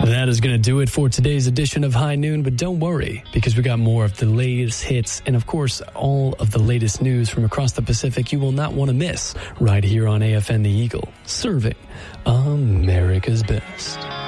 That is going to do it for today's edition of High Noon, but don't worry, because we got more of the latest hits and, of course, all of the latest news from across the Pacific you will not want to miss right here on AFN The Eagle, serving America's best.